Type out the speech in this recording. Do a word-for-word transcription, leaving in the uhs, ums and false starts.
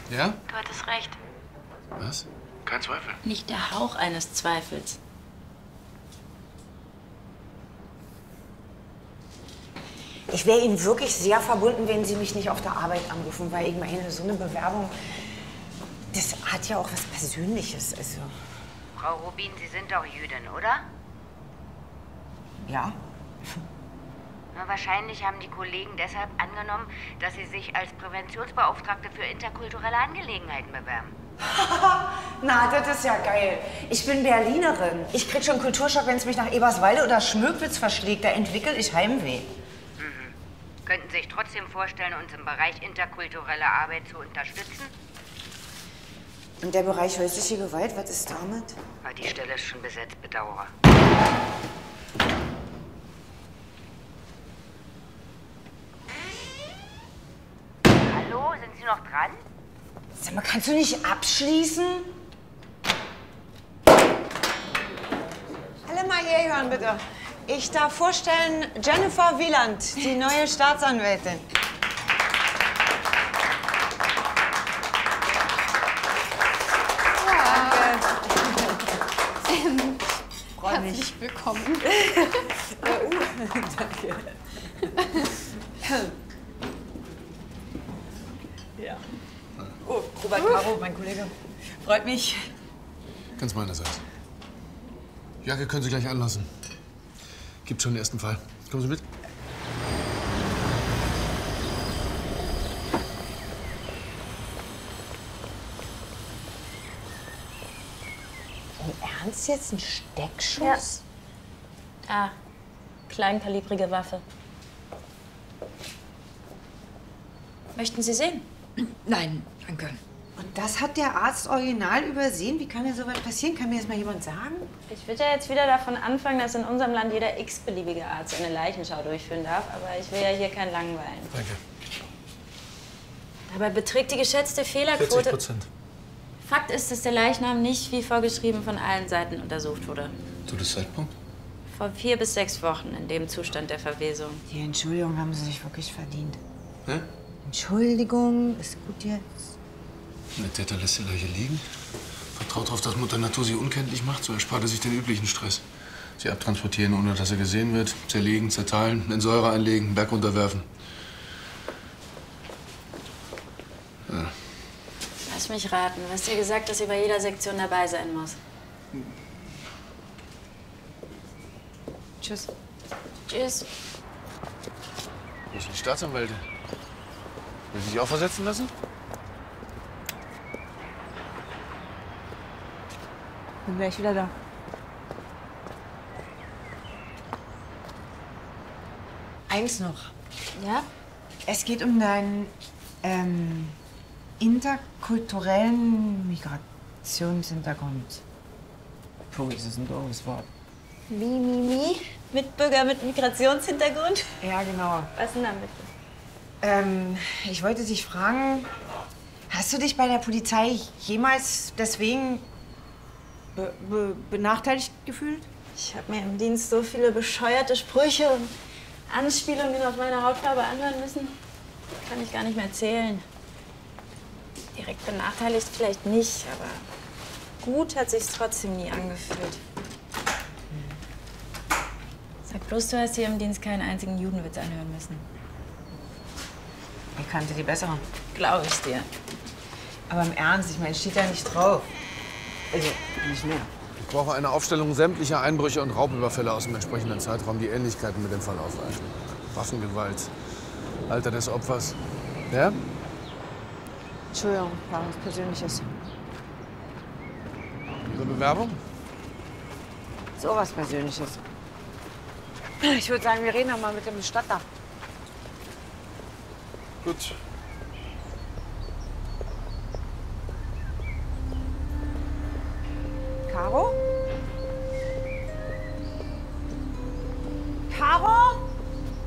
Ja? Du hattest recht. Was? Kein Zweifel. Nicht der Hauch eines Zweifels. Ich wäre Ihnen wirklich sehr verbunden, wenn Sie mich nicht auf der Arbeit anrufen, weil ich meine, so eine Bewerbung, das hat ja auch was Persönliches. Also. Frau Rubin, Sie sind doch Jüdin, oder? Ja. Na, wahrscheinlich haben die Kollegen deshalb angenommen, dass Sie sich als Präventionsbeauftragte für interkulturelle Angelegenheiten bewerben. Na, das ist ja geil. Ich bin Berlinerin. Ich krieg schon Kulturschock, wenn es mich nach Eberswalde oder Schmöckwitz verschlägt. Da entwickle ich Heimweh. Mhm. Könnten Sie sich trotzdem vorstellen, uns im Bereich interkulturelle Arbeit zu unterstützen? Und der Bereich häusliche Gewalt, was ist damit? Na, die Stelle ist schon besetzt, bedauere. Hallo, sind Sie noch dran? Sag mal, kannst du nicht abschließen? Alle mal herhören, bitte. Ich darf vorstellen, Jennifer Wieland, die neue Staatsanwältin. Herzlich willkommen. uh, danke. Ja. Oh, Robert Caro, mein Kollege. Freut mich. Ganz meinerseits. Jacke können Sie gleich anlassen. Gibt schon den ersten Fall. Kommen Sie mit. Im Ernst jetzt ein Steckschuss? Ja. Ah, kleinkalibrige Waffe. Möchten Sie sehen? Nein, danke. Und das hat der Arzt original übersehen? Wie kann denn so was passieren? Kann mir das mal jemand sagen? Ich würde ja jetzt wieder davon anfangen, dass in unserem Land jeder x-beliebige Arzt eine Leichenschau durchführen darf. Aber ich will ja hier kein Langweilen. Danke. Dabei beträgt die geschätzte Fehlerquote... vierzig Prozent. Fakt ist, dass der Leichnam nicht wie vorgeschrieben von allen Seiten untersucht wurde. Todeszeitpunkt? Vor vier bis sechs Wochen in dem Zustand der Verwesung. Die Entschuldigung haben Sie sich wirklich verdient. Hä? Entschuldigung, ist gut jetzt. Der Täter lässt die Leiche liegen. Vertraut darauf, dass Mutter Natur sie unkenntlich macht. So erspart er sich den üblichen Stress. Sie abtransportieren, ohne dass er gesehen wird. Zerlegen, zerteilen, in Säure einlegen, Berg runterwerfen. Ja. Lass mich raten. Du hast dir gesagt, dass sie bei jeder Sektion dabei sein muss. Tschüss. Tschüss. Wo ist die Staatsanwältin? Will sie sich auch versetzen lassen? Bin gleich wieder da. Eins noch. Ja? Es geht um deinen ähm, interkulturellen Migrationshintergrund. Puh, das ist ein doofes Wort. Wie, wie, wie? Mitbürger mit Migrationshintergrund? Ja, genau. Was denn damit? Ähm, ich wollte dich fragen, hast du dich bei der Polizei jemals deswegen be be benachteiligt gefühlt? Ich habe mir im Dienst so viele bescheuerte Sprüche und Anspielungen auf meine Hautfarbe anhören müssen. Kann ich gar nicht mehr zählen. Direkt benachteiligt vielleicht nicht, aber gut hat sich's trotzdem nie angefühlt. Sag bloß, du hast hier im Dienst keinen einzigen Judenwitz anhören müssen. Ich kannte die besseren. Glaube ich dir. Aber im Ernst, ich meine, steht da nicht drauf. Also, nicht mehr. Ich brauche eine Aufstellung sämtlicher Einbrüche und Raubüberfälle aus dem entsprechenden Zeitraum, die Ähnlichkeiten mit dem Fall aufweisen. Waffengewalt, Alter des Opfers. Ja? Entschuldigung, war was Persönliches. Ihre Bewerbung? So was Persönliches. Ich würde sagen, wir reden noch mal mit dem Bestatter. Gut.